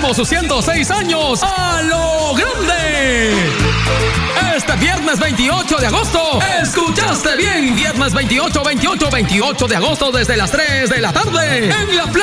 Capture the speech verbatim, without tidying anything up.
celebremos sus ciento seis años a lo grande. Este viernes veintiocho de agosto, escuchaste bien, viernes veintiocho, veintiocho, veintiocho de agosto desde las tres de la tarde en la playa.